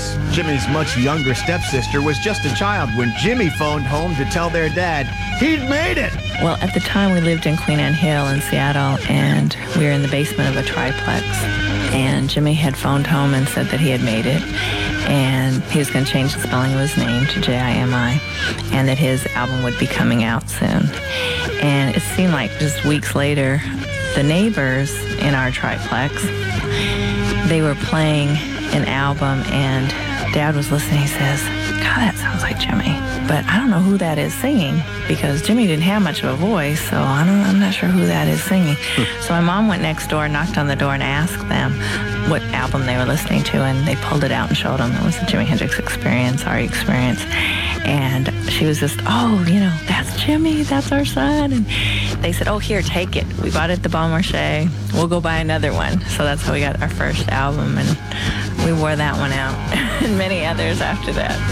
Grace, Jimmy's much younger stepsister, was just a child when Jimmy phoned home to tell their dad he'd made it. Well, at the time we lived in Queen Anne Hill in Seattle, and we were in the basement of a triplex. And Jimmy had phoned home and said that he had made it, and he was going to change the spelling of his name to Jimi, and that his album would be coming out soon. And it seemed like just weeks later, the neighbors in our triplex, they were playing an album, and Dad was listening. He says, God, that sounds like Jimmy. But I don't know who that is singing, because Jimmy didn't have much of a voice, so I'm not sure who that is singing. So my mom went next door, knocked on the door, and asked them what album they were listening to, and they pulled it out and showed them. It was the Jimi Hendrix Experience, our experience. And she was just, oh, that's Jimmy, that's our son. And they said, oh, here, take it. We bought it at the Bon Marché. We'll go buy another one. So that's how we got our first album, and we wore that one out, and many others after that.